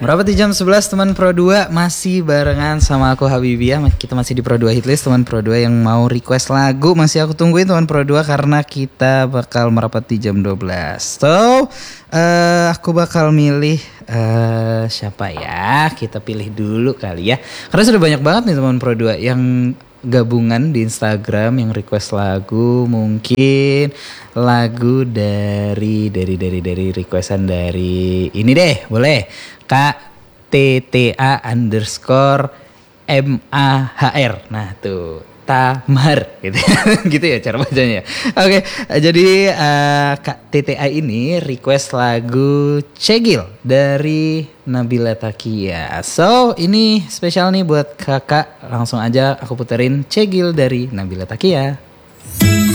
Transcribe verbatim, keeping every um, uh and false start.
Berapa di jam sebelas teman Pro dua masih barengan sama aku Habibia. Kita masih di Pro dua Hitlist teman Pro dua yang mau request lagu masih aku tungguin teman Pro dua karena kita bakal merapat di jam dua belas. So, uh, aku bakal milih uh, siapa ya? Kita pilih dulu kali ya. Karena sudah banyak banget nih teman Pro dua yang gabungan di Instagram yang request lagu, mungkin lagu dari dari dari dari requestan dari ini deh, boleh K T T A underscore M A H R. Nah tuh Tamar gitu, gitu ya cara bacanya. Oke, jadi uh, Kak T T A ini request lagu Cegil dari Nabila Takia. So ini spesial nih buat kakak. Langsung aja aku puterin Cegil dari Nabila Takia.